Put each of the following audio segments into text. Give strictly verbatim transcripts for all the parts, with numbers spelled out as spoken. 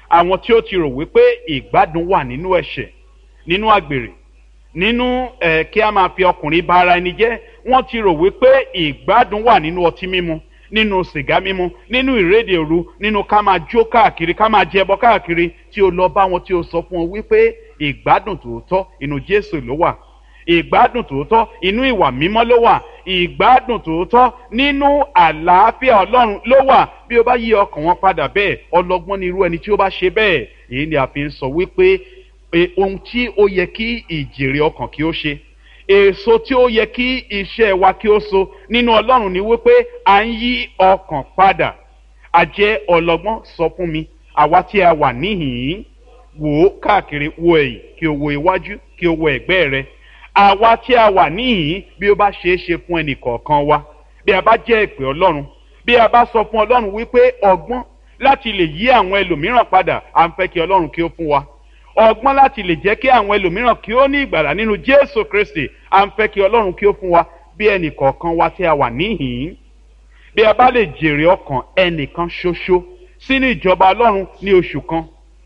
àwọn tí ó ti rò wípé ìgbádùn wà nínú ẹ̀ṣẹ̀, nínú àgbèrè, nínú ẹ̀ kí a máa fi ọkùnrin ba ara ẹni jẹ́. Wọ́n ti rò wípé ìgbádùn wà nínú ọtí mímu, nínú sìgá mímu, nínú ìrédè òru, nínú ká máa jó káàkiri, ká máa jẹbọ káàkiri. Tí o lọ bá wọn tí o sọ fún wọn wípé ìgbádùn tòótọ́ inú Jésù ló wà, ìgbádùn tòótọ́ inú ìwà mímọ́ ló wà, ìgbádùn tòótọ́ nínú àlàáfíà Ọlọ́run ló wà. Bí o bá yí ọkàn wọn padà bẹ́ẹ̀, ọlọ́gbọ́n ni irú ẹni tí ó bá ṣe bẹ́ẹ̀. Èyí ni a fi ń sọ wípé ohun tí ó yẹ kí ìjèrè ọkàn kí ó ṣe, èso tí ó yẹ kí iṣẹ́ wa kí ó so nínú Ọlọ́run ni wípé à ń yí ọkàn padà. A jẹ́ ọlọ́gbọ́n, sọ fún mi, àwa tí a wà níhìn-ín, wò ó káàkiri, wo ẹ̀yìn kí o wo iwájú kí o wo ẹ̀gbẹ́ rẹ. Àwa tí a wà níhìn-ín, bí ó bá ṣeé ṣe fún ẹnì kọ̀ọ̀kan wa, bí a bá jẹ́ ìpè Ọlọ́run, bí a bá sọ fún Ọlọ́run wípé ọgbọ́n láti lè yí àwọn ẹlòmíràn padà, à ń fẹ́ kí Ọlọ́run kí ó fún wa. Ọgbọ́n láti lè jẹ́ kí àwọn ẹlòmíràn kí ó ní ìgbàlà nínú Jésù Kristi, à ń fẹ́ kí Ọlọ́run kí ó fún wa. Bí ẹnì kọ̀ọ̀kan wa tí a wà níhìn-ín, bí a bá lè jèrè ọkàn ẹnìkan ṣoṣo sínú ìjọba Ọlọ́run ní oṣù kan,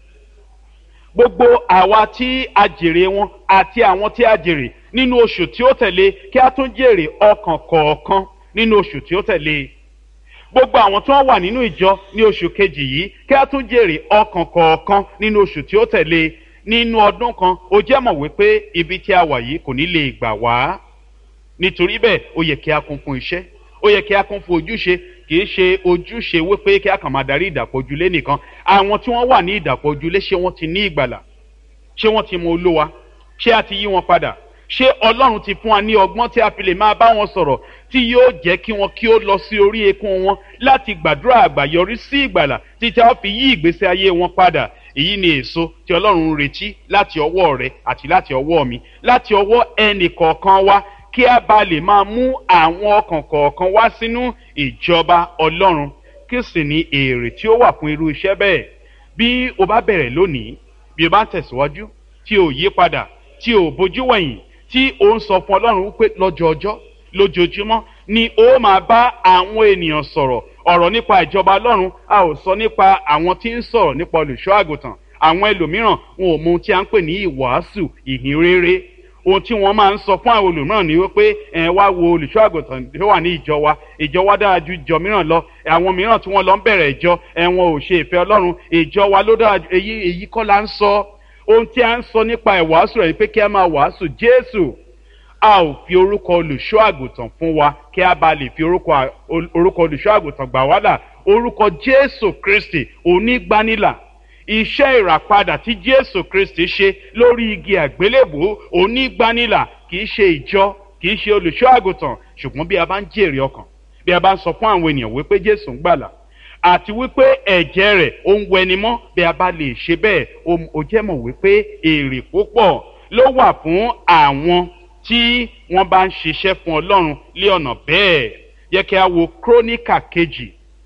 gbogbo àwa tí a jèrè wọn àti àwọn tí a jèrè nínú oṣù tí ó tẹ̀lé, kí a tún jèrè ọkàn kọ̀ọ̀kan nínú oṣù tí ó tẹ̀lé. Gbogbo àwọn tí wọ́n wà nínú ìjọ ní oṣù kejì yìí, kí a tún jèrè ọkàn kọ̀ọ̀kan nínú oṣù tí ó tẹ̀lé. Nínú ọdún kan, ó jẹ́ mọ̀ wípé ibi tí a wà yìí kò ní lè gbà wá. Nítorí bẹ́ẹ̀, ó yẹ kí a kún fún iṣẹ́, ó yẹ kí a kún fún ojúṣe. Kì í ṣe ojúṣe wípé kí a kàn máa darí ìdàpọ̀ ojúlé nìkan. Àwọn tí wọ́n wà ní ìdàpọ̀ ojúlé, ṣé wọ́n ti ní ìgbàlà? Ṣé wọ́n ti mọ Olúwa? Ṣé a ti yí wọn padà? Ṣé Ọlọ́run ti fún wa ní ọgbọ́n tí a fi lè máa bá wọn sọ̀rọ̀, tí yóò jẹ́ kí wọn kí ó lọ sí orí eékún wọn láti gbàdúrà àgbàyọrí sí ìgbàlà títí a fi yí ìgbésí ayé wọn padà? Èyí ni èso tí Ọlọ́run ń retí láti ọwọ́ rẹ àti láti ọwọ́ mi, láti ọwọ́ ẹnì kọ̀ọ̀kan wa, kí a bá lè máa mú àwọn ọkàn kọ̀ọ̀kan wá sínú ìjọba Ọlọ́run. Kí sì ni èrè tí ó wà fún irú iṣẹ́ bẹ́ẹ̀? Bí o bá bẹ̀rẹ̀ lónìí, bí o bá ń tẹ̀síwájú, tí o yí padà, tí o bójú wẹ̀yìn, tí o ń sọ fún Ọlọ́run wípé lọ́jọọjọ́, lójoojúmọ́ ni ó máa bá àwọn ènìyàn sọ̀rọ̀ ọ̀rọ̀ nípa ìjọba Ọlọ́run. A ò sọ nípa àwọn tí ń sọ̀rọ̀ nípa olùṣọ́ àgùntàn. Àwọn ẹlòmíràn wọn ò mọ ohun tí a ń pè ní ìwàásù ìhìn rere. Ohun tí wọ́n máa ń sọ fún àwọn olùmíràn ni wípé ẹ wá wo olùṣọ́ àgùntàn tó wà ní ìjọ wa, ìjọ wa dára ju ìjọ mìíràn lọ. Àwọn mìíràn tí wọ́n lọ ń bẹ̀rẹ̀ ìjọ, ẹ wọn ò ṣe ìfẹ́ Ọlọ́run, ìjọ wa ló dára ju. Èyí èyí kọ́ la ń sọ. Ohun tí a ń sọ nípa ìwàásù rẹ̀ ni pé kí a máa wàásù Jésù. A ò fi orúkọ olùṣọ́ àgùntàn fún wa kí a bá lè fi orúkọ orúkọ olùṣọ́ àgùntàn gbà wá là. Orúkọ Jésù Kristi onígbanilà, iṣẹ́ ìràpadà tí Jésù Kristi ṣe lórí igi àgbélébùú onígbanilà. Kì í ṣe ìjọ, kì í ṣe olùṣọ́ àgùntàn. Ṣùgbọ́n bí a bá ń jèrè ọkàn, bí a bá ń sọ fún àwọn ènìyàn wípé Jésù ń gbàlà àti wípé ẹ̀jẹ̀ rẹ̀ ó ń wẹni mọ́, bí a bá lè ṣe bẹ́ẹ̀, ó jẹ́ mọ̀ wípé èrè púpọ̀ ló wà fún àwọn tí wọ́n bá ń ṣiṣẹ́ fún Ọlọ́run lé ọ̀nà bẹ́ẹ̀. Yẹ kí a wo Króníkà kejì,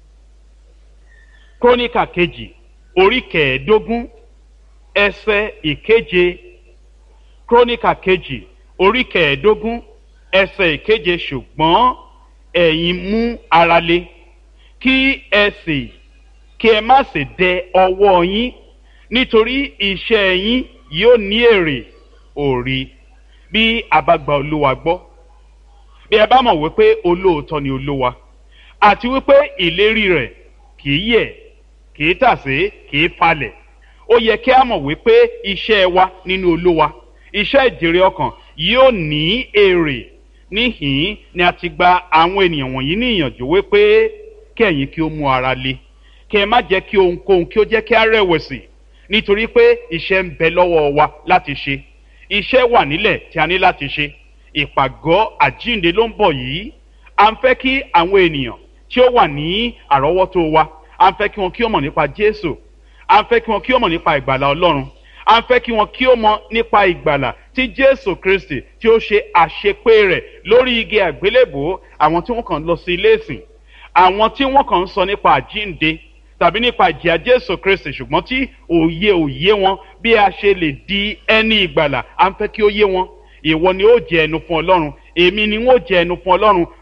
Króníkà kejì orí kẹẹ̀ẹ́dógún ẹsẹ̀ ìkeje. Króníkà kejì orí kẹẹ̀ẹ́dógún ẹsẹ̀ ìkeje. Ṣùgbọ́n ẹ̀yin mú ara le, kí ẹ sì kí ẹ má sì dẹ ọwọ́ yín, nítorí iṣẹ́ yín yóò ní èrè. Òrí, bí a bá gba Olúwa gbọ́, bí ẹ bá mọ̀ wípé olóòótọ́ ni Olúwa, àti wípé ìlérí rẹ̀ kì í yẹ̀, kì í tàsé, kì í falẹ̀, ó yẹ kí a mọ̀ wípé iṣẹ́ wa nínú Olúwa, iṣẹ́ ìjèrè ọkàn yóò ní èrè. Níhìn-ín ni a ti gba àwọn ènìyàn wọ̀nyí ní ìyànjú wípé kí ẹ̀yin kí ó mú ara le, kí ẹ má jẹ́ kí ohunkóhun kí ó jẹ́ kí a rẹ̀wẹ̀sì, nítorí pé iṣẹ́ ń bẹ lọ́wọ́ wa láti ṣe. Iṣẹ́ wà nílẹ̀ tí a ní láti ṣe. Ìpàgọ́ àjíǹde ló ń bọ̀ yìí. À ń fẹ́ kí àwọn ènìyàn tí ó wà ní àrọ́wọ́tó wa, à ń fẹ́ kí wọn kí ó mọ̀ nípa Jésù. À ń fẹ́ kí wọn kí ó mọ̀ nípa ìgbàlà Ọlọ́run. À ń fẹ́ kí wọn kí ó mọ̀ nípa ìgbàlà tí Jésù Kristi tí ó ṣe àṣepé rẹ̀ lórí igi àgbélébùú. Àwọn tí wọ́n kàn lọ sí ilé ìsìn, àwọn tí wọ́n kàn ń sọ nípa àjíǹde tàbí nípa ìjìyà Jésù Kristi, ṣùgbọ́n tí òye òye wọn bí a ṣe lè di ẹni ìgbàlà, à ń fẹ́ kí ó yé wọn. Ìwọ ni ó jẹ ẹnu fún Ọlọ́run, èmi ni wọ́n jẹ ẹnu fún Ọlọ́run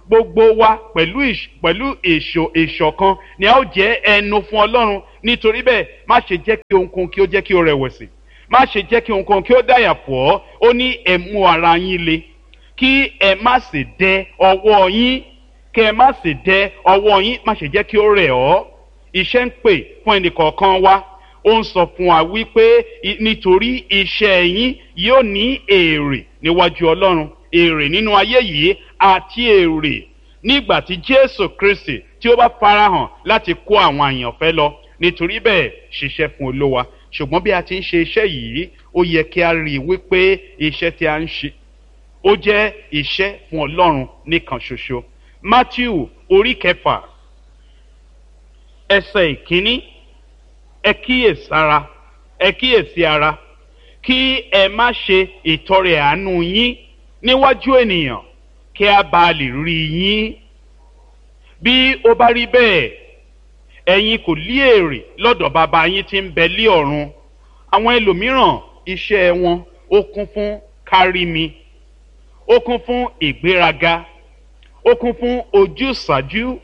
gbogbo wa pẹ̀lú pẹ̀lú èso ìṣọ̀kan ni a ó jẹ́ ẹnu fún ọlọ́run. Nítorí bẹ́ẹ̀ má ṣe jẹ́ kí ohunkóhun kí ó jẹ́ kí ó rẹ̀wẹ̀sì, má ṣe jẹ́ kí ohunkóhun kí ó dàyà pọ̀ ọ́. Ó ní ẹ mú ara yín le, kí ẹ má sì dẹ ọwọ́ yín, kí ẹ má sì dẹ ọwọ́ yín, má ṣe jẹ́ kí ó rẹ̀ ọ́. Iṣẹ́ ń pè fún ẹnìkọ̀ọ̀kan wa. Ó ń sọ fún wa wípé nítorí iṣẹ́ yín yóò ní èrè níwájú ọlọ́run, èrè nínú ayé yìí àti èrè nígbà tí Jésù Kristi tí ó bá farahàn láti kó àwọn àyànfẹ́ lọ. Nítorí bẹ́ẹ̀ ṣiṣẹ́ fún Olúwa. Ṣùgbọ́n bí a ti ń ṣe iṣẹ́ yìí, ó yẹ kí a rí i wípé iṣẹ́ tí a ń ṣe ó jẹ́ iṣẹ́ fún Ọlọ́run nìkan ṣoṣo. Mátíù orí kẹfà ẹsẹ̀ ìkíní, ẹ kíyèsára ẹ kíyèsí ara kí ẹ má ṣe ìtọrẹ àánú yín níwájú ènìyàn kí a bá lè rí yín. Bí ó bá rí bẹ́ẹ̀, ẹ̀yin kò lí èrè lọ́dọ̀ bàbá yín tí ń bẹ lí ọ̀run. Àwọn ẹlòmíràn iṣẹ́ wọn ó kún fún kárí mi, ó kún fún ìgbéraga, ó kún fún ojúsàájú,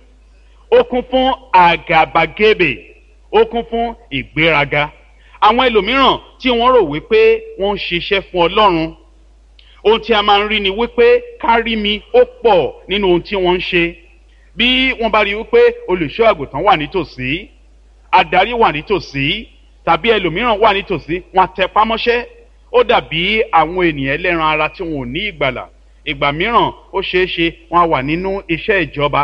ó kún fún àgàbàgebè, ó kún fún ìgbéraga. Àwọn ẹlòmíràn tí wọ́n rò wípé wọ́n ń ṣiṣẹ́ fún Ọlọ́run, ohun tí a máa ń rí ni wípé kárí mi ó pọ̀ nínú ohun tí wọ́n ń ṣe. Bí wọ́n bá rí wípé olùṣọ́ àgùntàn wà nítòsí, adarí wà nítòsí, tàbí ẹlòmíràn wà nítòsí, wọ́n á tẹpá mọ́ṣẹ́. Ó dàbí àwọn ènìyàn ẹlẹ́ran ara tí wọn ò ní ìgbàlà. Ìgbà mìíràn ó ṣeé ṣe wọ́n á wà nínú iṣẹ́ ìjọba,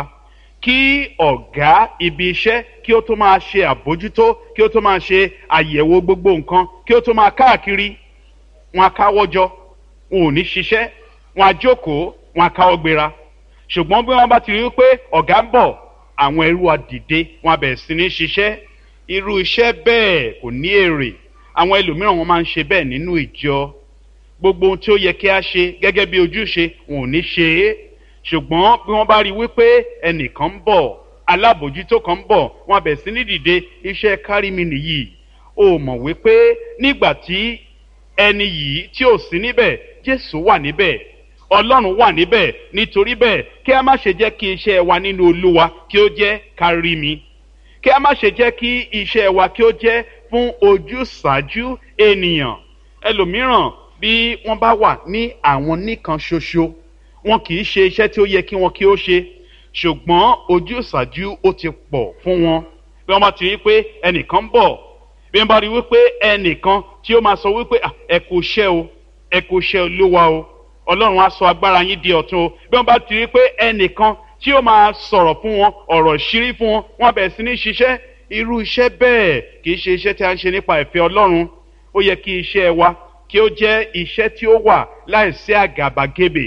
kí ọ̀gá ibi iṣẹ́ kí ó tó máa ṣe àbójútó, kí ó tó máa ṣe àyẹ̀wò gbogbo nǹkan, kí ó tó máa káàkiri, wọ́n á káwọ́jọ, wọn ò ní ṣiṣẹ́, wọ́n á jókòó, wọ́n á káwọ́ gbéra. Ṣùgbọ́n bí wọ́n bá ti rí i pé ọ̀gá ń bọ̀, àwọn ẹrú á dìde, wọ́n á bẹ̀rẹ̀ sí ní ṣiṣẹ́. Irú iṣẹ́ bẹ́ẹ̀ kò ní èrè. Àwọn ẹlòmíràn wọ́n máa ń ṣe bẹ́ẹ̀ nínú ìjọ. Gbogbo ohun tí ó yẹ kí a ṣe gẹ́gẹ́ bí ojúṣe wọn ò ní ṣe é. Ṣùgbọ́n bí wọ́n bá rí i wípé ẹnìkan ń bọ̀, alábòjútó kan ń bọ̀, wọ́n á bẹ̀rẹ̀ sí ní dìde. Iṣẹ́ kárí mi nìyí. O mọ̀ wípé nígbà tí ẹni yìí tí ò sí níbẹ̀, Jésù wà níbẹ̀, Ọlọ́run wà níbẹ̀. Nítorí bẹ́ẹ̀ kí a má ṣe jẹ́ kí iṣẹ́ wa nínú Olúwa kí ó jẹ́ kárí mi. Kí a má ṣe jẹ́ kí iṣẹ́ wa kí ó jẹ́ fún ojúsàájú ènìyàn. Ẹlòmíràn bí wọ́n bá wà ní àwọn nìkan ṣoṣo, wọn kì í ṣe iṣẹ́ tí ó yẹ kí wọn kí ó ṣe. Ṣùgbọ́n ojúsàájú ó ti pọ̀ fún wọn. Bí wọ́n bá ti rí pé ẹnìkan ń bọ̀, bí wọ́n bá rí wípé ẹnìkan tí ó máa sọ wípé ẹ kú iṣẹ́ o, ẹ kú iṣẹ́ Olúwa o, Ọlọ́run á sọ agbára yín di ọ̀tun o. Bí wọ́n bá ti rí pé ẹnìkan tí ó máa sọ̀rọ̀ fún wọn, ọ̀rọ̀ ìṣírí fún wọn, wọ́n bẹ̀rẹ̀ sí ní ṣiṣẹ́. Irú iṣẹ́ bẹ́ẹ̀ kì í ṣe iṣẹ́ tí a ń ṣe nípa ìfẹ́ Ọlọ́run. Ó yẹ kí iṣẹ́ wa kí ó jẹ́ iṣẹ́ tí ó wà láìsí àgàbàgebè,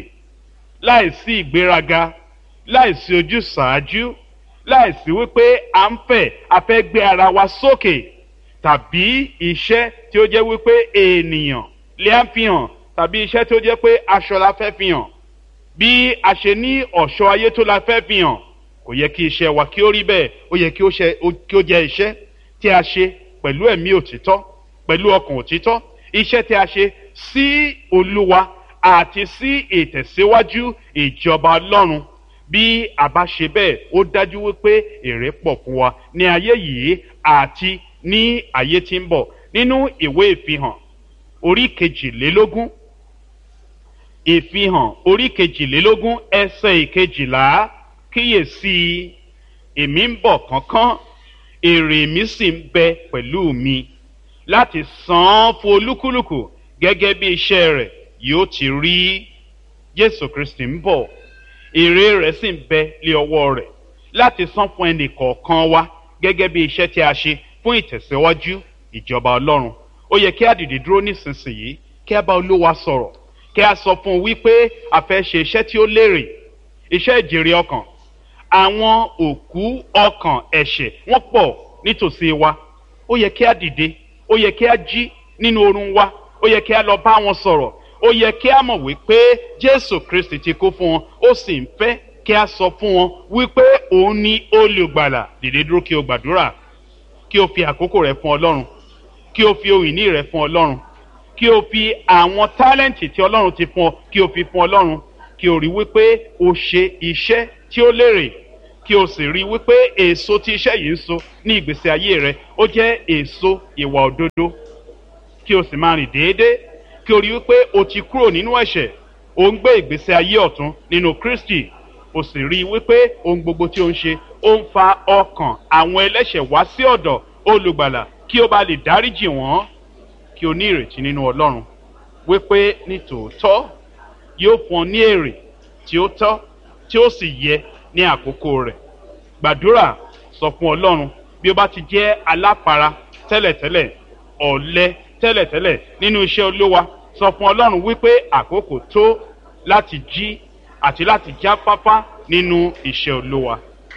láìsí ìgbéraga, láìsí ojúsàájú, láìsí wípé à ń fẹ́ a fẹ́ gbé ara wa sókè, tàbí iṣẹ́ tí ó jẹ́ wípé ènìyàn lè á fi hàn, tàbí iṣẹ́ tí ó jẹ́ pé aṣọ la fẹ́ fi hàn, bí a ṣe ní ọ̀ṣọ́ ayé tó la fẹ́ fi hàn. Kò yẹ kí iṣẹ́ wa kí ó rí bẹ́ẹ̀. Ó yẹ kí ó jẹ́ iṣẹ́ tí a ṣe pẹ̀lú ẹ̀mí òtítọ́, pẹ̀lú ọkàn òtítọ́, iṣẹ́ tí a ṣe sí Olúwa àti sí ìtẹ̀síwájú ìjọba Ọlọ́run. Bí a bá ṣe bẹ́ẹ̀, ó dájú wípé èrè pọ̀ fún wa ní ayé yìí àti ní ayé tí ń bọ̀. Nínú ìwé ìfihàn orí kejìlélógún, ìfihàn orí kejìlélógún ẹsẹ̀ ìkejìlá, kíyèsí èmi ń bọ̀ kánkán, èrè mi sì ń bẹ pẹ̀lú mi láti san án fún olúkúlùkù gẹ́gẹ́ bí iṣẹ́ rẹ̀ yóò ti rí. Jésù Kristi ń bọ̀, èrè rẹ̀ sì ń bẹ lé ọwọ́ rẹ̀ láti san fún ẹnì kọ̀ọ̀kan wa gẹ́gẹ́ bí iṣẹ́ tí a ṣe fún ìtẹ̀síwájú ìjọba Ọlọ́run. Ó yẹ kí a dìde dúró nísinsìnyí, kí a bá Olúwa sọ̀rọ̀, kí a sọ fún un wípé a fẹ́ ṣe iṣẹ́ tí ó lérè, iṣẹ́ ìjèrè ọkàn. Àwọn òkú ọkàn ẹ̀ṣẹ̀ wọ́n pọ̀ nítòsí wa. Ó yẹ kí a dìde, ó yẹ kí a jí nínú oorun wa, ó yẹ kí a lọ bá wọn sọ̀rọ̀. Ó yẹ kí a mọ̀ wípé Jésù Kristi ti kú fún wọn, ó sì ń fẹ́ kí a sọ fún wọn wípé òun ni olùgbàlà. Dìde dúró kí o gbàdúrà, kí o fi àkókò rẹ fún Ọlọ́run, kí o fi ohun ìní rẹ fún Ọlọ́run, kí o fi àwọn tálẹ́ǹtì tí Ọlọ́run ti fún ọ kí o fi fún Ọlọ́run, kí o rí wípé o ṣe iṣẹ́ tí ó lérè kí o sì rí wípé èso tí iṣẹ́ yìí ń so ní ìgbésí ayé rẹ ó jẹ́ èso ìwà òdodo kí o sì máa rìn déédéé kí o rí wípé o ti kúrò nínú ẹ̀ṣẹ̀ o ń gbé ìgbésí ayé ọ̀tun nínú Kristi o sì rí wípé ohun gbogbo tí o ń ṣe ó ń fa ọkàn àwọn ẹlẹ́ṣẹ̀ wá sí ọ̀dọ̀ olùgbàlà kí o bá lè dáríjì wọ́n kí o ní ìrètí nínú Ọlọ́run wípé ní tòótọ́ yóò fún ọ ní èrè tí ó tọ́ tí ó sì yẹ ní àkókò rẹ̀ gbàdúrà sọ fún Ọlọ́run bí o bá ti jẹ́ aláfara tẹ́lẹ̀tẹ́lẹ̀ ọ̀lẹ tẹ́lẹ̀tẹ́lẹ̀ nínú iṣẹ́ Olúwa sọ fún Ọlọ́run wípé àkókò tó láti jí àti láti jáfáfá nínú iṣẹ́ Olúwa.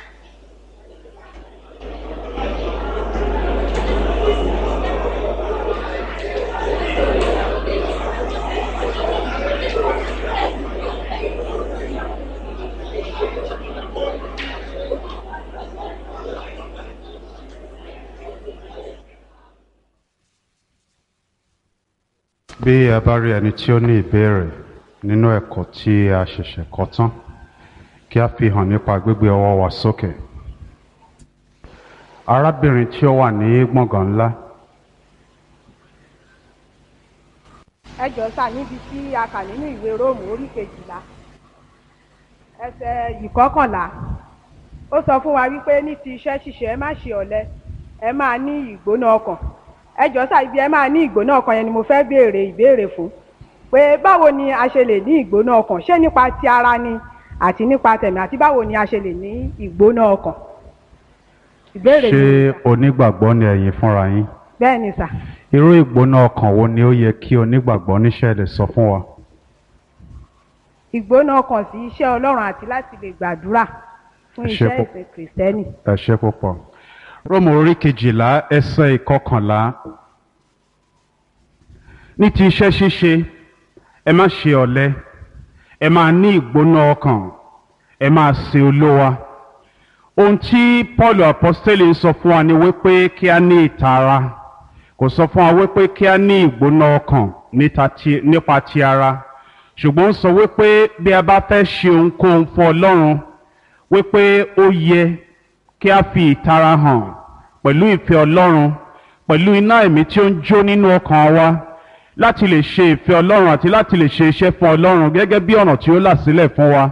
Bí a bá rí ẹni tí ó ní ìbéèrè nínú ẹ̀kọ́ tí a ṣẹ̀ṣẹ̀ kọ́ tán, kí a fi hàn nípa gbígbé ọwọ́ wa sókè. Arábìnrin tí ó wà ní gbọ̀ngàn ńlá. Ẹ jọ̀ọ́ sà, níbi tí a kà nínú ìwé Róòmù orí kejìlá ẹsẹ̀ ìkọkànlá ó sọ fún wa wípé ní ti iṣẹ́ ṣíṣe ẹ má ṣe ọ̀lẹ, ẹ máa ní ìgbóná ọkàn. Ẹ jọ̀ọ́ sà, ibi ẹ máa ní ìgbóná ọkàn yẹn ni mo fẹ́ béèrè ìbéèrè fún pé báwo ni a ṣe lè ní ìgbóná ọkàn, ṣé nípa ti ara ni àti nípa tẹ̀mí, àti báwo ni a ṣe lè ní ìgbóná ọkàn. Ìbéèrè mi. Ṣé onígbàgbọ́ ni ẹ̀yin fúnra yín? Bẹ́ẹ̀ ni sà. Irú ìgbóná ọkàn wo ni ó yẹ kí onígbàgbọ́ níṣẹ́ lè sọ fún wa? Ìgbóná ọkàn sí iṣẹ́ Ọlọ́run àti láti lè gbàdúrà fún iṣẹ́ ìsìn Kìrìsìtẹ́nì. Ẹ ṣé púpọ̀. Róòmù orí kejìlá ẹsẹ̀ ìkọkànlá. Ní ti iṣẹ́ ṣíṣe ẹ má ṣe ọ̀lẹ, ẹ máa ní ìgbóná ọkàn, ẹ máa sin Olúwa. Ohun tí Pọ́ọ̀lù àpọ́stélì ń sọ fún wa ni wípé kí a ní ìtara, kò sọ fún wa wípé kí a ní ìgbóná ọkàn nípa ti ara, ṣùgbọ́n ó sọ wípé bí a bá fẹ́ ṣe ohunkóhun fún Ọlọ́run wípé ó yẹ kí a fi ìtara hàn pẹ̀lú ìfẹ́ Ọlọ́run, pẹ̀lú iná ẹ̀mí tí ó ń jó nínú ọkàn wa láti lè ṣe ìfẹ́ Ọlọ́run àti láti lè ṣe iṣẹ́ fún Ọlọ́run gẹ́gẹ́ bí ọ̀nà tí ó là sílẹ̀ fún wa.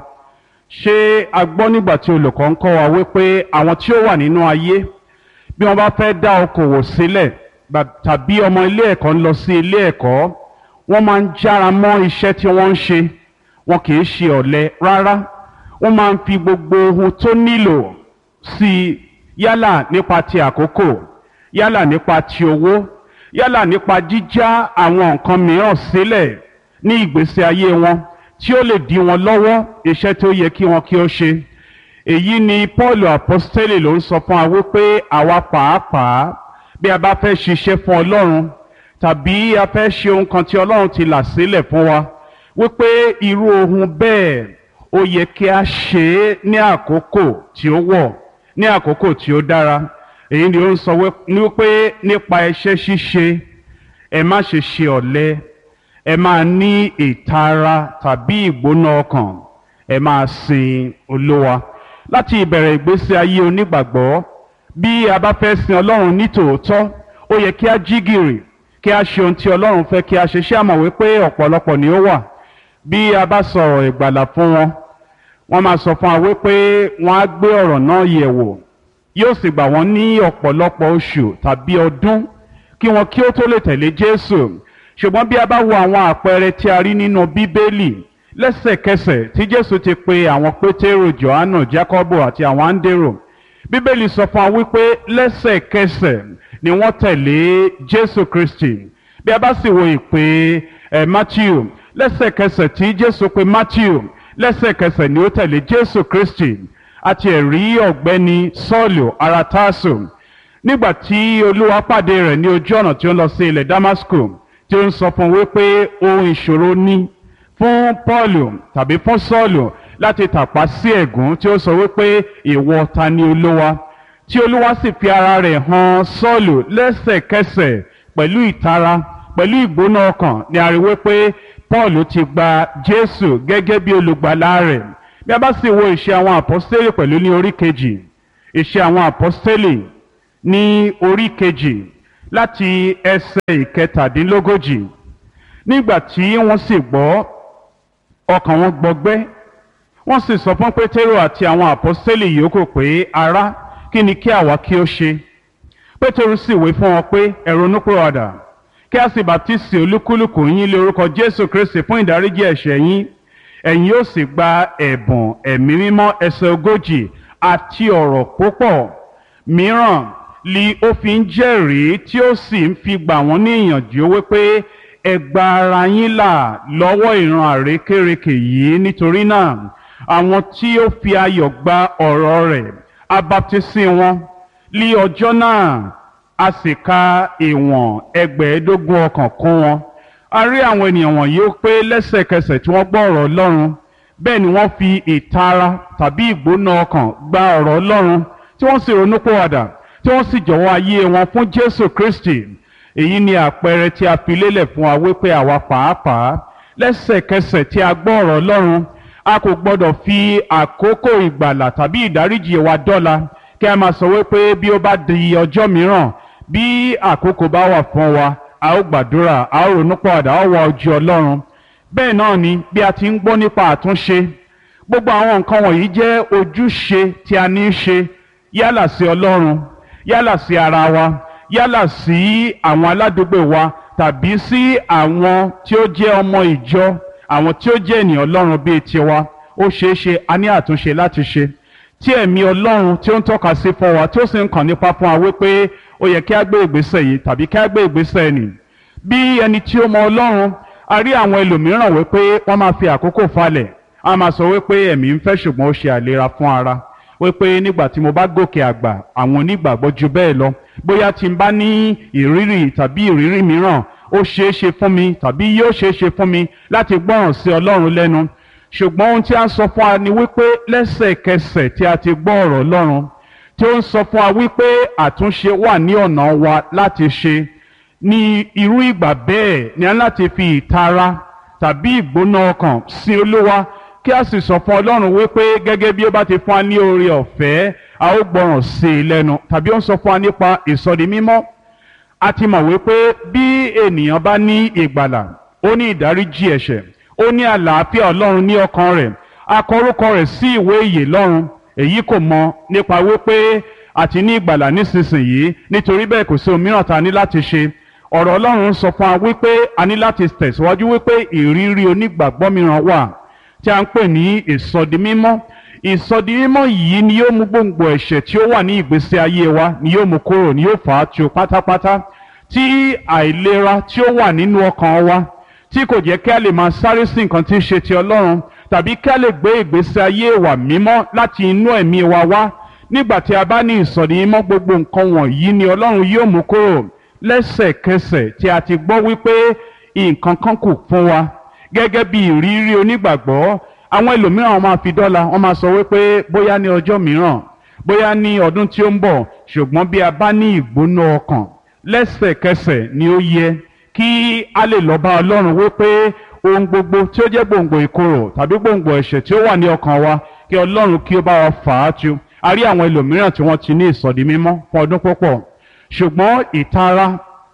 Ṣé a gbọ́ nígbà tí olùkọ́ ń kọ́ wa wípé àwọn tí ó wà nínú ayé bí wọ́n bá fẹ́ dá okòwò sílẹ̀ tàbí ọmọ ilé ẹ̀kọ́ ń lọ sí ilé ẹ̀kọ́, wọ́n máa ń jára mọ́ iṣẹ́ tí wọ́n ń ṣe, wọn kì í ṣe ọ̀lẹ rárá. Wọ́n máa ń fi gbogbo ohun tó nílò sí i, yálà nípa ti àkókò, yálà nípa ti owó, yálà nípa jíjá àwọn nǹkan mìíràn sílẹ̀ ní ìgbésí ayé wọn tí ó lè dí wọn lọ́wọ́ iṣẹ́ tó yẹ kí wọn kí ó ṣe. Èyí ni Pọ́ọ̀lù àpọ́stélì ló ń sọ fún wa wípé àwa pàápàá bí a bá fẹ́ ṣiṣẹ́ fún Ọlọ́run tàbí a fẹ́ ṣe ohun kan tí Ọlọ́run ti là sílẹ̀ fún wa, wípé irú ohun bẹ́ẹ̀ ó yẹ kí a ṣe é ní àkókò tí ó wọ̀, ní àkókò tí ó dára. Èyí ni ó ń sọ wípé nípa iṣẹ́ ṣíṣe ẹ má ṣe ṣe ọ̀lẹ, ẹ máa ní ìtara tàbí ìgbóná ọkàn, ẹ máa sin Olúwa. Láti ìbẹ̀rẹ̀ ìgbésí ayé onígbàgbọ́, bí a bá fẹ́ sin Ọlọ́run ní tòótọ́, ó yẹ kí a jí gìrì, kí a ṣe ohun tí Ọlọ́run fẹ́ kí a ṣe. Ṣé a mọ̀ wípé ọ̀pọ̀lọpọ̀ ni ó wà bí a bá sọ̀rọ̀ ìgbàlà fún wọn, wọ́n máa sọ fún wa wípé wọ́n á gbé ọ̀rọ̀ náà yẹ̀ wò, yóò sì gbà wọ́n ní ọ̀pọ̀lọpọ̀ oṣù tàbí ọdún kí wọn kí ó tó lè tẹ̀lé Jésù. Ṣùgbọ́n bí a bá wo àwọn àpẹẹrẹ tí a rí nínú Bíbélì, lẹ́sẹ̀kẹsẹ̀ tí Jésù ti pe àwọn Pétérù, Jòhánù, Jákọ́bù àti àwọn Áńdérù, Bíbélì sọ fún wa wípé lẹ́sẹ̀kẹsẹ̀ ni wọ́n tẹ̀lé Jésù Kristi. Bí a bá sì wo ìpè ẹ̀ Mátíù, lẹ́sẹ̀kẹsẹ̀ tí Jésù pe Mátíù, lẹ́sẹ̀kẹsẹ̀ ni ó tẹ̀lé Jésù Kristi. Àti ẹ̀rí ọ̀gbẹ́ni Sọ́ọ̀lù ará Tásù, nígbà tí Olúwa pàdé rẹ̀ ní ojú ọ̀nà tí ó ń lọ sí ilẹ̀ Damasku, tí ó ń sọ fún wípé ohun ìṣòro ní fún Pọ́ọ̀lù tàbí fún Sọ́ọ̀lù láti tàpá sí ẹ̀gún, tí ó sọ wípé ìwọ ta ni Olúwa, tí Olúwa sì fi ara rẹ̀ hàn Sọ́ọ̀lù lẹ́sẹ̀kẹsẹ̀ pẹ̀lú ìtara, pẹ̀lú ìgbóná ọkàn, ni a rí wípé Pọ́ọ̀lù ti gba Jésù gẹ́gẹ́ bí olùgbàlà rẹ̀. bí a bá sì wo ìṣe àwọn àpọ́stélì pẹ̀lú ní orí kejì ìṣe àwọn àpọ́stélì ní orí kejì láti ẹsẹ̀ ìkẹtàdínlógójì nígbà tí wọ́n sì gbọ́ ọkàn wọn gbọgbẹ́ wọ́n sì sọ fún pétérù àti àwọn àpọ́stélì yòókù pé ará kí ni kí àwa kí ó ṣe pétérù sì wí fún wọn pé ẹ ronúpìwàdà kí a sì bàtísì olúkúlùkù yín lé orúkọ jésù kristi fún ìdáríjì ẹ̀ṣẹ̀ yín ẹ̀yin yóò sì gba ẹ̀bùn ẹ̀mí mímọ́ ẹsẹ̀ ogójì àti ọ̀rọ̀ púpọ̀ mìíràn li ó fi ń jẹ́rìí tí ó sì ń fi gbà wọ́n ní ìyànjú wípé ẹ gba ara yín là lọ́wọ́ ìran àrékérekè yìí nítorí náà àwọn tí ó fi ayọ̀ gba ọ̀rọ̀ rẹ̀ a baptisi wọn lí ọjọ́ náà a sì ka ìwọ̀n ẹgbẹ̀ẹ́dógún ọkàn kún wọn a rí àwọn ènìyàn wọ̀nyí ó pé lẹ́sẹ̀kẹsẹ̀ tí wọ́n gbọ́ ọ̀rọ̀ Ọlọ́run bẹ́ẹ̀ ni wọ́n fi ìtara tàbí ìgbóná ọkàn gba ọ̀rọ̀ Ọlọ́run tí wọ́n sì ronúpìwàdà tí wọ́n sì jọ̀wọ́ ayé wọn fún Jésù Kristi èyí ni àpẹẹrẹ tí a fi lélẹ̀ fún wa wípé àwa pàápàá lẹ́sẹ̀kẹsẹ̀ tí a gbọ́ ọ̀rọ̀ Ọlọ́run a kò gbọ́dọ̀ fi àkókò ìgbàlà tàbí ìdáríjì wa dọ́là kí a máa sọ wípé bí ó bá di ọjọ́ mìíràn bí àkókò bá wà fún wa a ó gbàdúrà a ó ronúpìwàdà a ó wá ojú Ọlọ́run bẹ́ẹ̀ náà ni bí a ti ń gbọ́ nípa àtúnṣe gbogbo àwọn nǹkan wọ̀nyí jẹ́ ojúṣe tí a ní í ṣe yálà sí Ọlọ́run yálà sí ara wa yálà sí àwọn aládùúgbò wa tàbí sí àwọn tí ó jẹ́ ọmọ ìjọ àwọn tí ó jẹ́ ènìyàn Ọlọ́run bíi tiwa ó ṣeé ṣe a ní àtúnṣe láti ṣe tí ẹ̀mí Ọlọ́run tí ó ń tọ́ka sí fún wa tí ó sì ń kàn nípa fún wa wípé ó yẹ kí a gbé ìgbésẹ̀ yìí tàbí kí a gbé ìgbésẹ̀ nì bí ẹni tí ó mọ Ọlọ́run a rí àwọn ẹlòmíràn wípé wọ́n máa fi àkókò falẹ̀ a máa sọ wípé ẹ̀mí ń fẹ́ ṣùgbọ́n ó ṣe àìlera fún ara wípé nígbà tí mo bá gòkè àgbà àwọn onígbàgbọ́ ju bẹ́ẹ̀ lọ bóyá tí n bá ní ìrírí tàbí ìrírí mìíràn ó ṣeé ṣe fún mi tàbí yóò ṣeé ṣe fún mi láti gbọ́ràn sí Ọlọ́run lẹ́nu ṣùgbọ́n ohun tí a ń sọ fún wa ni wípé lẹ́sẹ̀kẹsẹ̀ tí a ti gbọ́ ọ̀rọ̀ Ọlọ́run tí ó ń sọ fún wa wípé àtúnṣe wà ní ọ̀nà wa láti ṣe ní irú ìgbà bẹ́ẹ̀ ni a láti fi ìtara tàbí ìgbóná ọkàn sí Olúwa kí a sì sọ fún Ọlọ́run wípé gẹ́gẹ́ bí ó bá ti fún wa ní oore ọ̀fẹ́ a ó gbọ́ràn sí i lẹ́nu tàbí ó ń sọ fún wa nípa ìsọdi mímọ́ a ti mọ̀ wípé bí ènìyàn bá ní ìgbàlà ó ní ìdáríjì ẹ̀ṣẹ̀ ó ní àlàáfíà Ọlọ́run ní ọkàn rẹ̀ a kọ orúkọ rẹ̀ sí ìwé ìyè lọ́run èyí kò mọ nípa wípé àti ní ìgbàlà nísinsìnyí nítorí bẹ́ẹ̀ kò sí ohun mìíràn tá a ní láti ṣe ọ̀rọ̀ Ọlọ́run sọ fún wa wípé a ní láti tẹ̀síwájú wípé ìrírí onígbàgbọ́ mìíràn wà tí a ń pè ní ìsọdi mímọ́ ìsọdi mímọ́ yìí ni yóò mú gbòǹgbò ẹ̀ṣẹ̀ tí ó wà ní ìgbésí ayé wa ni yóò mú kúrò ni yóò fà á tu pátápátá tí àìlera tí ó wà nínú ọkàn wa tí kò jẹ́ kí a lè máa sáré sí nǹkan tí ń ṣe ti Ọlọ́run tàbí kí a lè gbé ìgbésí ayé wa mímọ́ láti inú ẹ̀mí wa wá nígbà tí a bá ní ìsọdi mímọ́ gbogbo nǹkan wọ̀nyí ni Ọlọ́run yóò mú kúrò lẹ́sẹ̀kẹsẹ̀ tí a ti gbọ́ wípé nǹkan kan kù fún wa gẹ́gẹ́ bí ìrírí onígbàgbọ́ àwọn ẹlòmíràn máa fi dọ́là wọ́n máa sọ wípé bóyá ní ọjọ́ mìíràn bóyá ní ọdún tí ó ń bọ̀ ṣùgbọ́n bí a bá ní ìgbóná ọkàn lẹ́sẹ̀kẹsẹ̀ ni ó yẹ kí a lè lọ bá Ọlọ́run wípé ohun gbogbo tí ó jẹ́ gbòǹgbò ìkorò tàbí gbòǹgbò ẹ̀ṣẹ̀ tí ó wà ní ọkàn wa kí Ọlọ́run kí ó bá wa fà á tu a rí àwọn ẹlòmíràn tí wọ́n ti ní ìsọdi mímọ́ fún ọdún púpọ̀ ṣùgbọ́n ìtara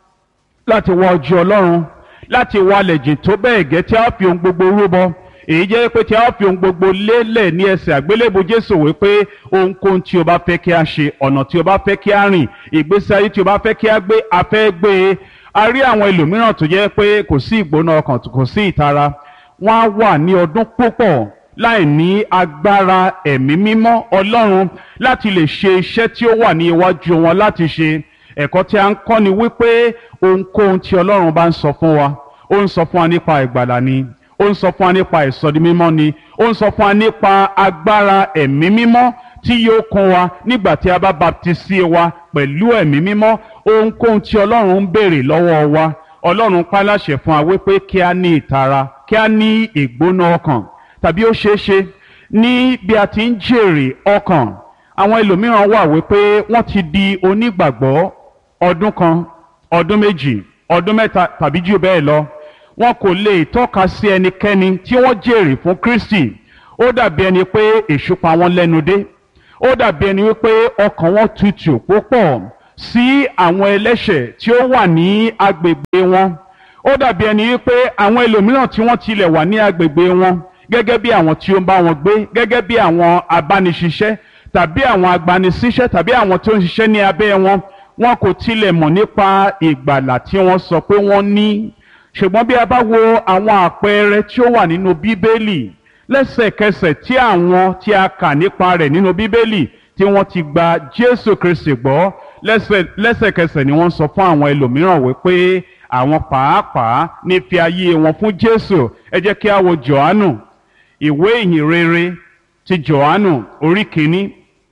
láti wá ojú Ọlọ́run láti wálẹ̀ jìn tó bẹ́ẹ̀ gẹ́ tí a fi ohun gbogbo rúbọ èyí jẹ́ pé tí a fi ohun gbogbo lélẹ̀ ní ẹsẹ̀ àgbélébù Jésù wípé ohunkóhun tí o bá fẹ́ kí a ṣe ọ̀nà tí o bá fẹ́ kí a rìn ìgbésí ayé tí o bá fẹ́ kí a gbé a fẹ́ gbé e a rí àwọn ẹlòmíràn tó jẹ́ pé kò sí ìgbóná ọkàn kò sí ìtara wọ́n á wà ní ọdún púpọ̀ láì ní agbára ẹ̀mí mímọ́ Ọlọ́run láti lè ṣe iṣẹ́ tí ó wà ní iwájú wọn láti ṣe ẹ̀kọ́ tí a ń kọ́ ni wípé ohunkóhun tí Ọlọ́run bá ń sọ fún wa ó ń sọ fún wa nípa ìgbàlà ni ó ń sọ fún wa nípa ìsọdi mímọ́ ni ó ń sọ fún wa nípa agbára ẹ̀mí mímọ́ tí yóò kún wa nígbà tí a bá baptisi wa pẹ̀lú ẹ̀mí mímọ́ ohunkóhun tí Ọlọ́run ń béèrè lọ́wọ́ wa Ọlọ́run pa láṣẹ fún wa wípé kí a ní ìtara kí a ní ìgbóná ọkàn tàbí ó ṣeé ṣe ní bí a ti ń jèrè ọkàn àwọn ẹlòmíràn wà wípé wọ́n ti di onígbàgbọ́ ọdún kan ọdún méjì ọdún mẹ́ta tàbí jù bẹ́ẹ̀ lọ wọn kò lè tọ́ka sí ẹnikẹ́ni tí wọ́n jèrè fún Kristi ó dàbí ẹni pé èṣù pa wọ́n lẹ́nu dé, ó dàbí ẹni wípé ọkàn wọn tutù púpọ̀ sí àwọn ẹlẹ́ṣẹ̀ tí ó wà ní agbègbè wọn. Ó dàbí ẹni wípé àwọn ẹlòmíràn tí wọ́n tilẹ̀ wà ní agbègbè wọn gẹ́gẹ́ bí àwọn tí ó ń bá wọn gbé, gẹ́gẹ́ bí àwọn abániṣiṣẹ́ tàbí àwọn agbanisíṣẹ́ tàbí àwọn tó ń ṣiṣẹ́ ní abẹ́ wọn, wọn kò tilẹ̀ mọ̀ nípa ìgbàlà tí wọ́n sọ pé wọ́n ní. Ṣùgbọ́n bí a bá wo àwọn àpẹẹrẹ tí ó wà nínú Bíbélì, lẹ́sẹ̀kẹsẹ̀ tí àwọn tí a kà nípa rẹ̀ nínú Bíbélì tí wọ́n ti gba Jésù Kristi gbọ́, lẹ́sẹ̀kẹsẹ̀ ni wọ́n sọ fún àwọn ẹlòmíràn wípé àwọn pàápàá ní fi ayé wọn fún Jésù. Ẹ jẹ́ kí a wo Jòhánù, ìwé ìhìn rere ti Jòhánù orí kìíní,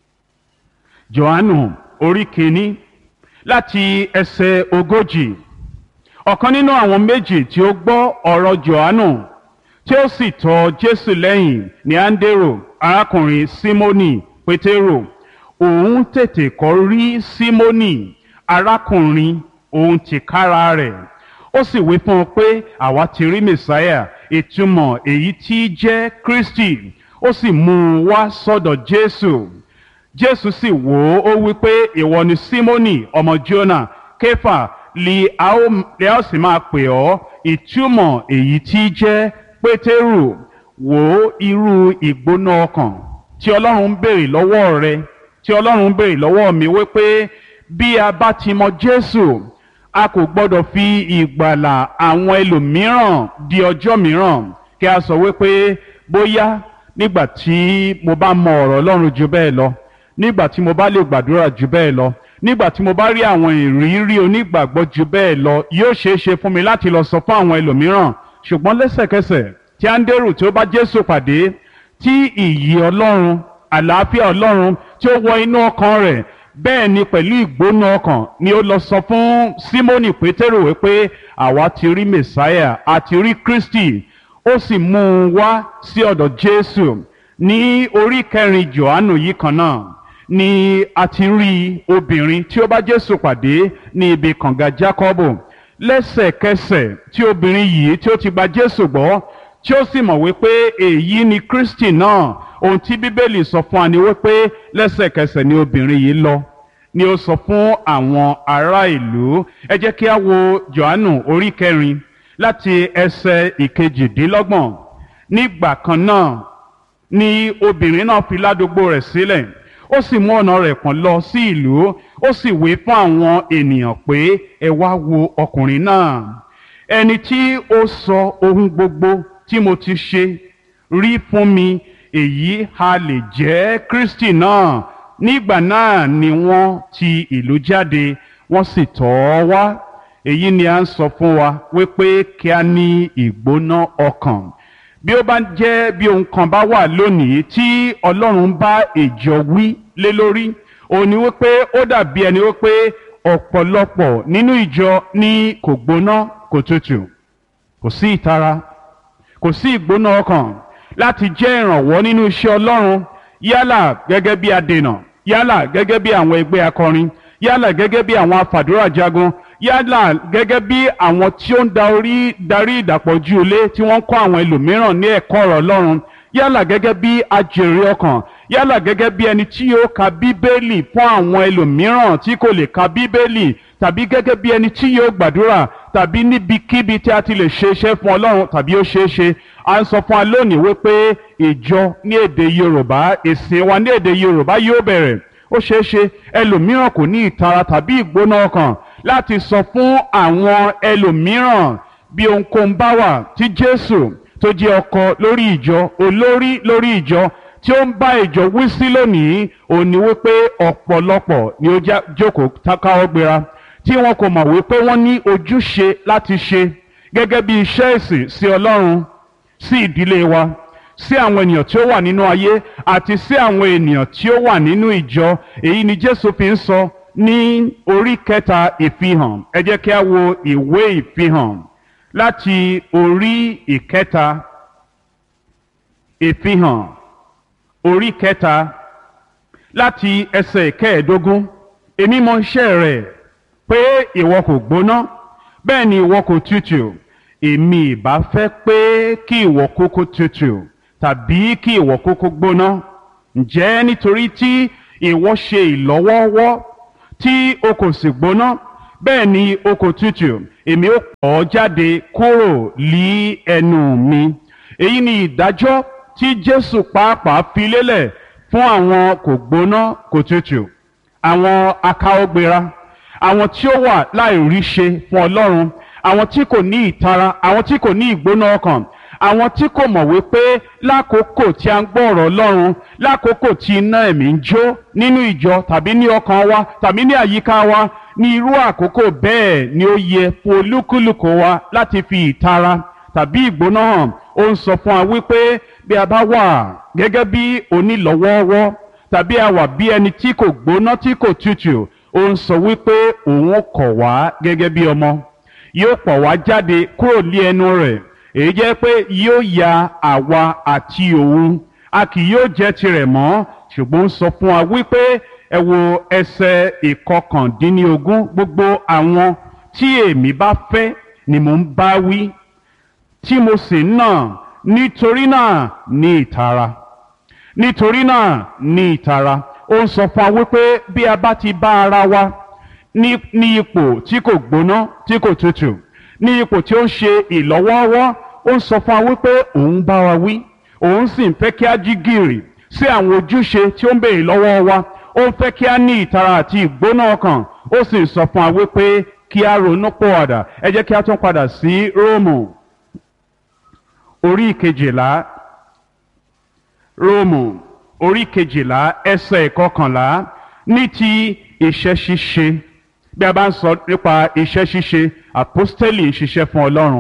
Jòhánù orí kìíní láti ẹsẹ̀ ogójì. Ọ̀kan nínú àwọn méjì tí ó gbọ́ ọ̀rọ̀ Jòhánù tí ó sì tọ̀ Jésù lẹ́yìn ni Áńdérò, arákùnrin Símónì Pétérù. Òun tètè kọ́ rí Símónì arákùnrin òun tìkára rẹ̀, ó sì wí fún un pé àwa ti rí Mèsáyà, ìtumọ̀ èyí tí jẹ́ Kristi. Ó sì mú un wá sọ́dọ̀ Jésù. Jésù sì wò ó, ó wí pé ìwọ ni Símónì ọmọ Jónà, Kéfà li a ó sì máa pè ọ́, ìtumọ̀ èyí tí jẹ́ Pétérù. Wò ó irú ìgbóná ọkàn tí Ọlọ́run ń béèrè lọ́wọ́ rẹ, tí Ọlọ́run ń béèrè lọ́wọ́ mi, wípé bí a bá ti mọ Jésù, a kò gbọ́dọ̀ fi ìgbàlà àwọn ẹlòmíràn di ọjọ́ mìíràn kí a sọ wípé bóyá nígbà tí mo bá mọ ọ̀rọ̀ Ọlọ́run jù bẹ́ẹ̀ lọ, nígbà tí mo bá lè gbàdúrà jù bẹ́ẹ̀ lọ, nígbà tí mo bá rí àwọn ìrírí onígbàgbọ́ jù bẹ́ẹ̀ lọ, yóò ṣeé ṣe fún mi láti lọ sọ fún àwọn ẹlòmíràn. Ṣùgbọ́n lẹ́sẹ̀kẹsẹ̀ tí Áńdérù tí ó bá Jésù pàdé, tí ìyè Ọlọ́run, àlàáfíà Ọlọ́run tí ó wọ inú ọkàn rẹ̀, bẹ́ẹ̀ ni pẹ̀lú ìgbóná ọkàn ni ó lọ sọ fún Símónì Pétérù wípé àwa ti rí Mèsáyà, a ti rí Kristi. Ó sì mú un wá sí ọ̀dọ̀ Jésù. Ní orí kẹrin Jòhánù yìí kan náà ni a ti rí obìnrin tí ó bá Jésù pàdé ní ibi kànga Jákọ́bù. Lẹ́sẹ̀kẹsẹ̀ tí obìnrin yìí tí ó ti gba Jésù gbọ́, tí ó sì mọ̀ wípé èyí ni Kristi náà, ohun tí Bíbélì sọ fún wa ni wípé lẹ́sẹ̀kẹsẹ̀ ni obìnrin yìí lọ ni ó sọ fún àwọn ará ìlú. Ẹ jẹ́ kí a wo Jòhánù orí kẹrin láti ẹsẹ̀ ìkejìdínlọ́gbọ̀n. Nígbà kan náà ni obìnrin náà fi ládùúgbò rẹ̀ sílẹ̀, ó sì mú ọ̀nà rẹ̀ pọ̀n lọ sí ìlú, ó sì wí fún àwọn ènìyàn pé ẹ wá wo ọkùnrin náà, ẹni tí ó sọ ohun gbogbo tí mo ti ṣe rí fún mi. Èyí ha lè jẹ́ Kristi náà? Nígbà náà ni wọ́n ti ìlú jáde, wọ́n sì tọ̀ ọ́ wá. Èyí ni a ń sọ fún wa wípé kí a ní ìgbóná ọkàn. Bí ó bá jẹ́ bí ohun kan bá wà lónìí tí Ọlọ́run bá ìjọ wí lé lórí, òun ni wípé ó dàbí ẹni wípé ọ̀pọ̀lọpọ̀ nínú ìjọ ní kò gbóná kò tutù, kò sí ìtara, kò sí ìgbóná ọkàn láti jẹ́ ìrànwọ́ nínú iṣẹ́ Ọlọ́run, yálà gẹ́gẹ́ bí adènà, yálà gẹ́gẹ́ bí àwọn ẹgbẹ́ akọrin, yálà gẹ́gẹ́ bí àwọn afàdúrà jagun, yálà gẹ́gẹ́ bí àwọn tí ó ń darí darí ìdàpọ̀jù ilé tí wọ́n ń kọ́ àwọn ẹlòmíràn ní ẹ̀kọ́ ọ̀rọ̀ Ọlọ́run, yálà gẹ́gẹ́ bí ajèrè ọkàn, yálà gẹ́gẹ́ bí ẹni tí yóò ka Bíbélì fún àwọn ẹlòmíràn tí kò lè ka Bíbélì, tàbí gẹ́gẹ́ bí ẹni tí yóò gbàdúrà, tàbí níbikíbi tí a ti lè ṣe iṣẹ́ fún Ọlọ́run tàbí ó ṣeé ṣe. À ń sọ fún wa lónìí wípé ìjọ ní èdè Yorùbá, ìsìn wa ní èdè Yorùbá yóò bẹ̀rẹ̀. Ó ṣeé ṣe ẹlòmíràn kò ní ìtara tàbí ìgbóná ọkàn láti sọ fún àwọn ẹlòmíràn bí ohunkóhun bá wà tí Jésù tó jẹ́ ọkọ lórí ìjọ, olórí lórí ìjọ, tí ó ń bá ìjọ wí sí lónìí. Òun ni wípé ọ̀pọ̀lọpọ̀ ni ó jókòó káwọ́ gbéra, tí wọn kò mọ̀ wípé wọ́n ní ojúṣe láti ṣe gẹ́gẹ́ bí iṣẹ́ ìsìn sí Ọlọ́run, sí ìdílé wa, sí àwọn ènìyàn tí ó wà nínú ayé àti sí àwọn ènìyàn tí ó wà nínú ìjọ. Èyí ni Jésù fi ń sọ ní orí kẹta ìfihàn. Ẹ jẹ́ kí a wo ìwé ìfihàn láti orí ìkẹta. Ìfihàn orí kẹta láti ẹsẹ̀ kẹẹ̀ẹ́dógún. Èmi mọ iṣẹ́ rẹ̀ pé ìwọ kò gbóná, bẹ́ẹ̀ ni ìwọ kò tutù. Èmi ìbá fẹ́ pé kí ìwọ kúkú tutù tàbí kí ìwọ kúkú gbóná? Ǹjẹ́ nítorí tí ìwọ ṣe ìlọ́wọ́ọ́wọ́ tí o kò sì gbóná, bẹ́ẹ̀ ni o kò tutù, èmi ó pọ̀ ọ́ jáde kúrò lí ẹnu mi. Èyí ni ìdájọ́ tí Jésù pàápàá fi lélẹ̀ fún àwọn kò gbóná kò tutù, àwọn akáwọ́gbéra, àwọn tí ó wà láìríṣe fún Ọlọ́run, àwọn tí kò ní ìtara, àwọn tí kò ní ìgbóná ọkàn, àwọn tí kò mọ̀ wípé lákòókò tí a ń gbọ́ ọ̀rọ̀ Ọlọ́run, lákòókò tí iná ẹ̀mí ń jó nínú ìjọ tàbí ní ọkàn wa tàbí ní àyíká wa, ní irú àkókò bẹ́ẹ̀ ni ó yẹ fún olúkúlùkù wa láti fi ìtara tàbí ìgbóná hàn. Ó ń sọ fún wa wípé bí a bá wà gẹ́gẹ́ bí onílọ́wọ́ọ́wọ́ tàbí a wà bí ẹni tí kò gbóná tí kò tutù, ó ń sọ wípé òun kọ̀ wá gẹ́gẹ́ bí ọmọ, yóò pọ̀ wá jáde kúrò ní ẹnu rẹ̀. Èyí jẹ́ pé yóò ya àwa àti òun, a kì yóò jẹ́ tirẹ̀ mọ́. Ṣùgbọ́n ń sọ fún wa wípé ẹ wo ẹsẹ̀ ìkọkàndínlógún, gbogbo àwọn tí èmi bá fẹ́ ni mò ń bá wí, tí mo sì ń nà, nítorí náà ní ìtara, nítorí náà ní ìtara. Ó ń sọ fún wa wípé bí a bá ti bá ara wa ní ní ipò tí kò gbóná tí kò tutù, ní ipò tí ó ń ṣe ìlọ́wọ́ọ́wọ́, ó ń sọ fún wa wípé òun bá wa wí, òun sì ń fẹ́ kí a jí gìrì sí àwọn ojúṣe tí ó ń béèrè lọ́wọ́ wa, ó ń fẹ́ kí a ní ìtara àti ìgbóná ọkàn, ó sì ń sọ fún wa wípé kí a ronú pọ̀wàdà. Ẹ jẹ́ kí a tún padà sí Róòmù orí kejìlá, Róòmù orí kejìlá ẹsẹ̀ ìkọkànlá. Ní ti iṣẹ́ ṣíṣe, bí a bá ń sọ nípa iṣẹ́ ṣíṣe, àpọ́stélì ń ṣiṣẹ́ fún Ọlọ́run,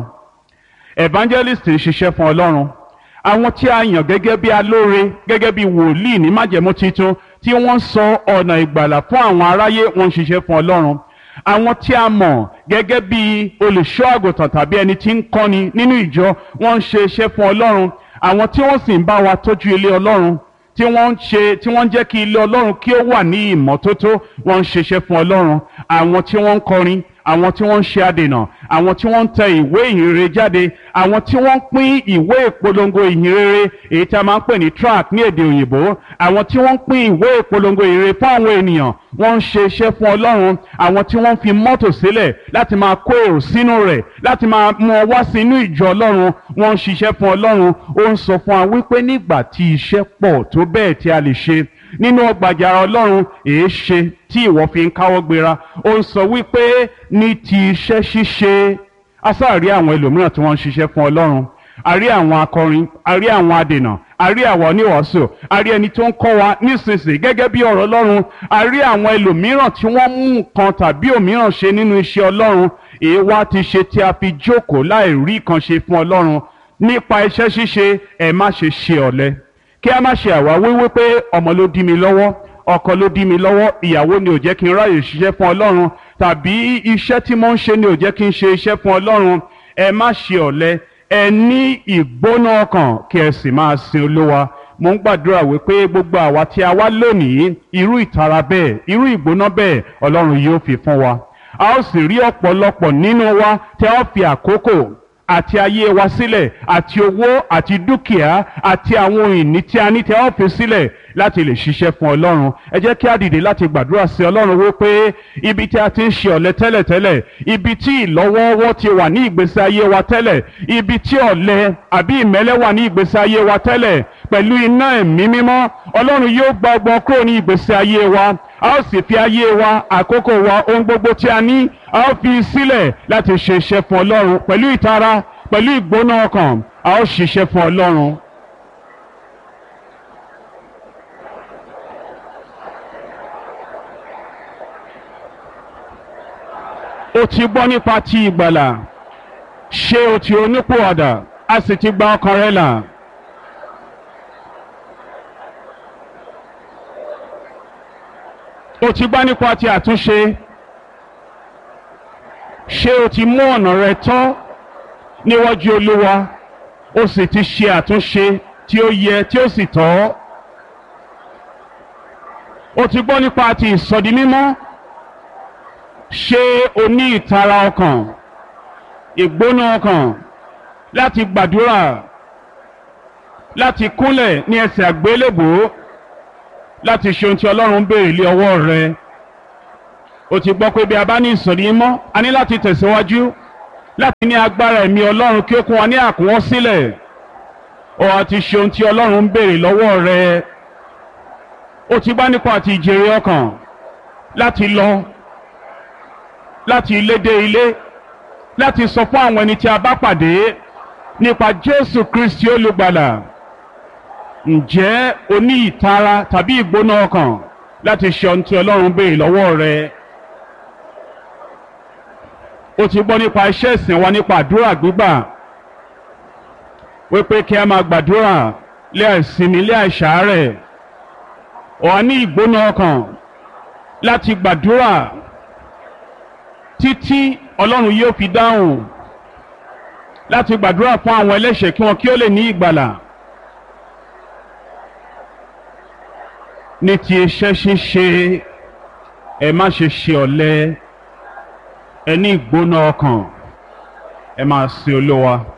evangelist ń ṣiṣẹ́ fún Ọlọ́run, àwọn tí a yàn gẹ́gẹ́ bí alóore, gẹ́gẹ́ bí wòlíì ní májẹ̀mú titun tí wọ́n sọ ọ̀nà ìgbàlà fún àwọn aráyé, wọ́n ń ṣiṣẹ́ fún Ọlọ́run. Àwọn tí a mọ̀ gẹ́gẹ́ bí olùṣọ́ àgùntàn tàbí ẹni tí ń kọ́ni nínú ìjọ, wọ́n ń ṣe iṣẹ́ fún Ọlọ́run. Àwọn tí wọ́n sì ń bá wa tọ́jú ilé Ọlọ́run, tí wọ́n ń ṣe tí wọ́n ń jẹ́ kí ilé Ọlọ́run kí ó wà ní ìmọ́tótó, wọ́n ń ṣiṣẹ́ fún Ọlọ́run. Àwọn tí wọ́n ń kọrin, àwọn tí wọ́n ń ṣe adènà, àwọn tí wọ́n ń tẹ ìwé ìhìnrere jáde, àwọn tí wọ́n ń pín ìwé ìpolongo ìhìnrere èyí tí a máa ń pè ní tract ní èdè òyìnbó, àwọn tí wọ́n ń pín ìwé ìpolongo ìhìnrere fún àwọn ènìyàn, wọ́n ń ṣe iṣẹ́ fún Ọlọ́run. Àwọn tí wọ́n fi mọ́tò sílẹ̀ láti máa kó èrò sínú rẹ̀, láti máa mú ọ wá sínú ìjọ Ọlọ́run, wọ́n ń ṣiṣẹ́ fún Ọlọ́run. Ó ń sọ fún wa wípé nígbà tí iṣẹ́ pọ̀ tó bẹ́ẹ̀ tí a lè ṣe nínú ọgbà àjàrà Ọlọ́run, èé ṣe tí ìwọ fi ń káwọ́ gbéra? Ó ń sọ wípé ní ti iṣẹ́ ṣíṣe, a sáà rí àwọn ẹlòmíràn tí wọ́n ń ṣiṣẹ́ fún Ọlọ́run. A rí àwọn akọrin, a rí àwọn adènà, a rí àwọn oníwàásù, a rí ẹni tó ń kọ́ wa nísinsìnyí gẹ́gẹ́ bí ọ̀rọ̀ Ọlọ́run, a rí àwọn ẹlòmíràn tí wọ́n mú nǹkan tàbí òmíràn ṣe nínú iṣẹ́ Ọlọ́run. Èé wá ti ṣe tí a fi jókòó láì rí kan ṣe fún Ọlọ́run? Nípa iṣẹ́ ṣíṣe, ẹ má ṣe ṣe ọ̀lẹ, kí a má ṣe àwáwí wípé ọmọ ló dí mi lọ́wọ́, ọkọ ló dí mi lọ́wọ́, ìyàwó ni ò jẹ́ kí n ráyè ṣiṣẹ́ fún Ọlọ́run, tàbí iṣẹ́ tí mo ń ṣe ni ò jẹ́ kí n ṣe iṣẹ́ fún Ọlọ́run. Ẹ má ṣe ọ̀lẹ, ẹ ní ìgbóná ọkàn kí ẹ sì máa sin Olúwa. Mo ń gbàdúrà wípé gbogbo àwa tí a wá lónìí, irú ìtara bẹ́ẹ̀, irú ìgbóná bẹ́ẹ̀ Ọlọ́run yóò fi fún wa. A ó sì rí ọ̀pọ̀lọpọ̀ nínú wa tí a ó fi àkókò àti ayé wa sílẹ̀, àti owó àti dúkìá àti àwọn ìní tí a ní tí a ó fi sílẹ̀ láti lè ṣiṣẹ́ fún Ọlọ́run. Ẹ jẹ́ kí a dìde láti gbàdúrà sí Ọlọ́run wípé ibi tí a ti ń ṣe ọ̀lẹ tẹ́lẹ̀tẹ́lẹ̀, ibi tí ìlọ́wọ́ọ́wọ́ ti wà ní ìgbésí ayé wa tẹ́lẹ̀, ibi tí ọ̀lẹ àbí ìmẹ́lẹ́ wà ní ìgbésí ayé wa tẹ́lẹ̀, pẹ̀lú iná ẹ̀mí mímọ́ Ọlọ́run yóò gba ọgbọ́n kúrò ní ìgbésí ayé wa. A ó sì fi ayé wa, àkókò wa, ohun gbogbo tí a ní, a ó fi sílẹ̀ láti ṣe iṣẹ́ fún Ọlọ́run pẹ̀lú ìtara, pẹ̀lú ìgbóná ọkàn. A ó ṣiṣẹ́ fún Ọlọ́run. O ti gbọ́ nípa ti ìgbàlà, ṣé o ti onípòwàdà, a sì ti gba ọkàn rẹ là? O ti gbọ́ nípa ti àtúnṣe, ṣé o ti mú ọ̀nà rẹ tọ́ níwájú Olúwa, o sì ti ṣe àtúnṣe tí ó yẹ tí ó sì tọ́? O ti gbọ́ nípa ti ìsọdi mímọ́, ṣé o ní ìtara ọkàn, ìgbóná ọkàn láti gbàdúrà láti kúnlẹ̀ ní ẹsẹ̀ àgbélébùú láti ṣe ohun tí ọlọ́run ń béèrè lé ọwọ́ rẹ. o ti gbọ́ pé bí a bá ní ìsọ̀rí mọ́ a ní láti tẹ̀síwájú láti ní agbára ẹ̀mí ọlọ́run kí ó kún wa ní àkúnwọ́ sílẹ̀. o àti ṣe ohun tí ọlọ́run ń béèrè lọ́wọ́ rẹ. o ti gbá nípa àti ìjèrè ọkàn láti lọ láti ilé dé ilé láti sọ fún àwọn ẹni tí a bá pàdé nípa Jésù Kristi olùgbàlà. ǹjẹ́ o ní ìtara tàbí ìgbóná ọkàn láti ṣe ohun tí ọlọ́run béèrè lọ́wọ́ rẹ? o ti gbọ́ nípa iṣẹ́ ìsìn wa nípa àdúrà gbígbà wípé kí a máa gbàdúrà lé àìsinmi lé àìsàárẹ̀. o wà ní ìgbóná ọkàn láti gbàdúrà títí ọlọ́run yóò fi dáhùn, láti gbàdúrà fún àwọn ẹlẹ́ṣẹ̀ kí wọn kí ó lè ní ìgbàlà. ní ti iṣẹ́ ṣíṣe ẹ má ṣe ṣe ọ̀lẹ, ẹ ní ìgbóná ọkàn, ẹ máa sin Olúwa.